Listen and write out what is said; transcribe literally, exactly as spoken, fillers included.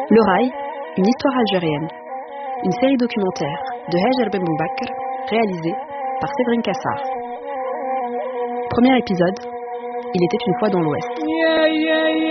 Le Rail, une histoire algérienne. Une série documentaire de Hajar Ben Boubakr, réalisée par Séverine Cassard. Premier épisode, il était une fois dans l'Ouest. Yeah, yeah,